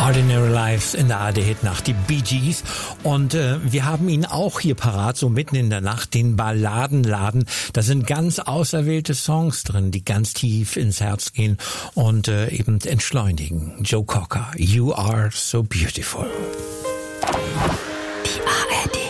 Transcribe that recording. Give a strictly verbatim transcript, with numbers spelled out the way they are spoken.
Ordinary Lives in der A R D-Hitnacht, die Bee Gees. Und äh, wir haben ihn auch hier parat, so mitten in der Nacht, den Balladenladen. Da sind ganz auserwählte Songs drin, die ganz tief ins Herz gehen und äh, eben entschleunigen. Joe Cocker, You Are So Beautiful. Die A R D